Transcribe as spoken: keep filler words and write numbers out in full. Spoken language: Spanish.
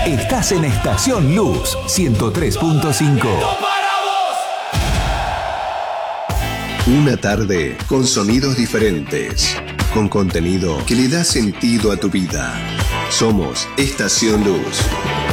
Estás en Estación Luz ciento tres punto cinco. Una tarde con sonidos diferentes, con contenido que le da sentido a tu vida. Somos Estación Luz.